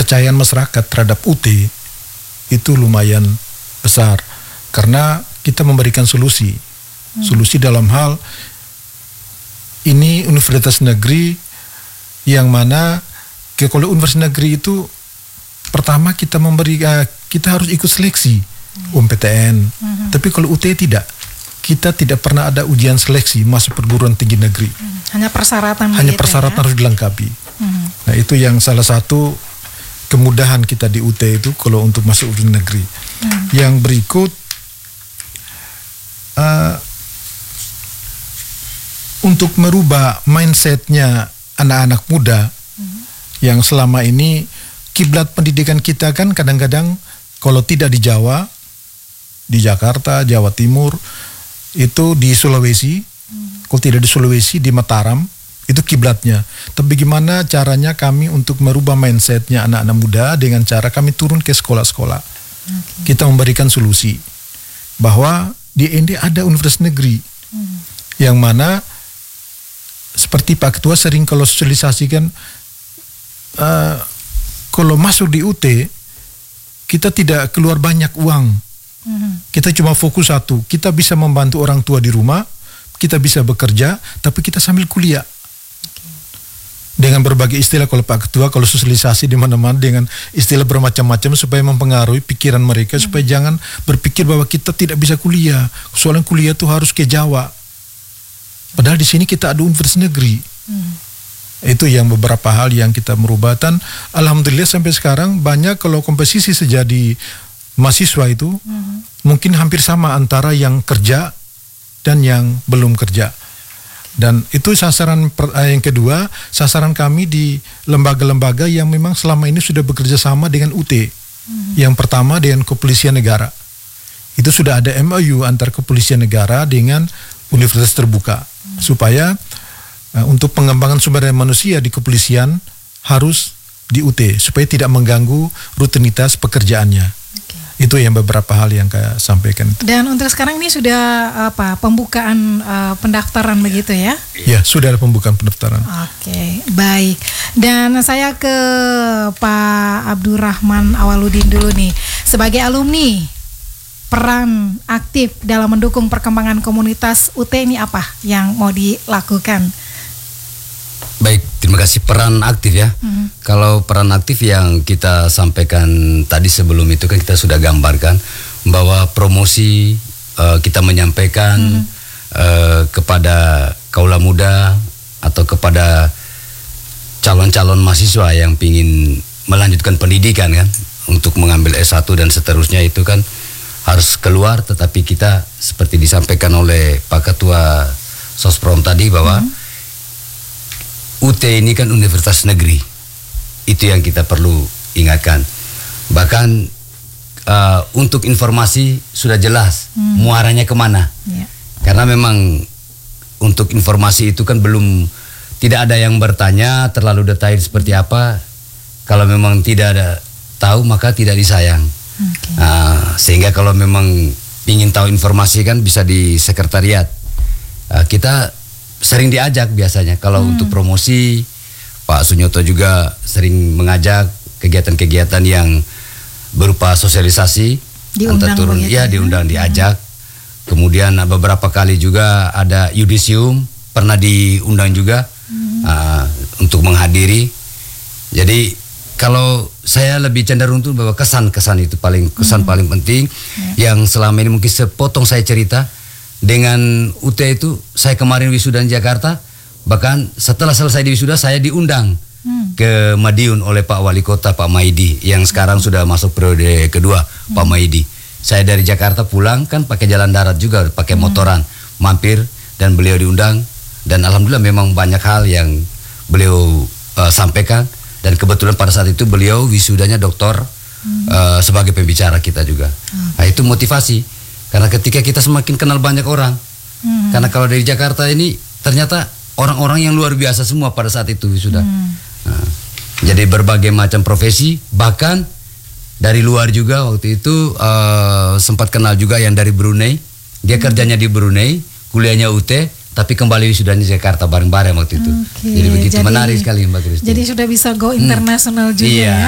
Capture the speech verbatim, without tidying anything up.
kepercayaan masyarakat terhadap U T itu lumayan besar karena kita memberikan solusi, hmm. solusi dalam hal ini universitas negeri yang mana ke kalau universitas negeri itu pertama kita memberi uh, kita harus ikut seleksi hmm. U M P T N, hmm. tapi kalau U T tidak, kita tidak pernah ada ujian seleksi masuk perguruan tinggi negeri. Hmm. Hanya persyaratan. Hanya persyaratan ya? Harus dilengkapi. Hmm. Nah itu yang salah satu kemudahan kita di U T itu kalau untuk masuk ujian negeri. Hmm. Yang berikut uh, untuk merubah mindsetnya anak-anak muda hmm. yang selama ini kiblat pendidikan kita kan kadang-kadang kalau tidak di Jawa, di Jakarta, Jawa Timur, itu di Sulawesi, hmm. kalau tidak di Sulawesi, di Mataram, itu kiblatnya. Tapi bagaimana caranya kami untuk merubah mindsetnya anak-anak muda dengan cara kami turun ke sekolah-sekolah. Okay. Kita memberikan solusi bahwa di N D ada universitas negeri hmm. yang mana seperti Pak Ketua sering kalau sosialisasikan uh, kalau masuk di U T kita tidak keluar banyak uang. Hmm. Kita cuma fokus satu, kita bisa membantu orang tua di rumah, kita bisa bekerja, tapi kita sambil kuliah. Dengan berbagai istilah kalau Pak Ketua kalau sosialisasi di mana-mana dengan istilah bermacam-macam supaya mempengaruhi pikiran mereka hmm. supaya jangan berpikir bahwa kita tidak bisa kuliah. Soalnya kuliah tuh harus ke Jawa. Padahal di sini kita ada universitas negeri. Hmm. Itu yang beberapa hal yang kita merubah dan alhamdulillah sampai sekarang banyak kalau komposisi sejadi mahasiswa itu hmm. mungkin hampir sama antara yang kerja dan yang belum kerja. Dan itu sasaran per, yang kedua, sasaran kami di lembaga-lembaga yang memang selama ini sudah bekerja sama dengan U T. Hmm. Yang pertama dengan Kepolisian Negara. Itu sudah ada M O U antar Kepolisian Negara dengan Universitas Terbuka. Hmm. Supaya uh, untuk pengembangan sumber daya manusia di kepolisian harus di U T. Supaya tidak mengganggu rutinitas pekerjaannya. Itu yang beberapa hal yang saya sampaikan. Dan untuk sekarang ini sudah apa pembukaan uh, pendaftaran begitu ya? Ya, sudah ada pembukaan pendaftaran. Oke, baik. Dan saya ke Pak Abdurrahman Awaludin dulu nih. Sebagai alumni, peran aktif dalam mendukung perkembangan komunitas U T ini apa yang mau dilakukan? Baik, terima kasih. Peran aktif ya. Mm-hmm. Kalau peran aktif yang kita sampaikan tadi sebelum itu kan kita sudah gambarkan bahwa promosi uh, kita menyampaikan mm-hmm. uh, kepada kaula muda atau kepada calon-calon mahasiswa yang ingin melanjutkan pendidikan kan untuk mengambil S satu dan seterusnya itu kan harus keluar, tetapi kita seperti disampaikan oleh Pak Ketua Sosprom tadi bahwa mm-hmm. U T ini kan universitas negeri, itu yang kita perlu ingatkan. Bahkan uh, untuk informasi sudah jelas hmm. muaranya kemana. Yeah. Karena memang untuk informasi itu kan belum, tidak ada yang bertanya terlalu detail seperti apa. Kalau memang tidak ada tahu maka tidak disayang. Okay. Uh, sehingga kalau memang ingin tahu informasi kan bisa di sekretariat. Uh, kita sering diajak biasanya kalau hmm. untuk promosi. Pak Sunyoto juga sering mengajak kegiatan-kegiatan yang berupa sosialisasi diundang antar turun ya, ya diundang diajak. Hmm. Kemudian beberapa kali juga ada yudisium pernah diundang juga hmm. uh, untuk menghadiri. Jadi kalau saya lebih cenderung tuh bahwa kesan-kesan itu paling kesan hmm. paling penting ya. Yang selama ini mungkin sepotong saya cerita. Dengan U T itu saya kemarin wisuda di Jakarta, bahkan setelah selesai di wisuda saya diundang hmm. ke Madiun oleh Pak Wali Kota Pak Maidi yang sekarang sudah masuk periode kedua hmm. Pak Maidi. Saya dari Jakarta pulang kan pakai jalan darat juga, pakai hmm. motoran, mampir dan beliau diundang dan alhamdulillah memang banyak hal yang beliau uh, sampaikan dan kebetulan pada saat itu beliau wisudanya doktor hmm. uh, sebagai pembicara kita juga. Hmm. Nah itu motivasi. Karena ketika kita semakin kenal banyak orang, hmm. karena kalau dari Jakarta ini ternyata orang-orang yang luar biasa semua pada saat itu sudah. Hmm. Nah, jadi berbagai macam profesi, bahkan dari luar juga waktu itu uh, sempat kenal juga yang dari Brunei. Dia hmm. kerjanya di Brunei, kuliahnya U T, tapi kembali wisudanya di Jakarta bareng-bareng waktu itu. Okay. Jadi begitu jadi, menarik sekali Mbak Kristi. Jadi sudah bisa go internasional hmm. juga. Iya. Ya.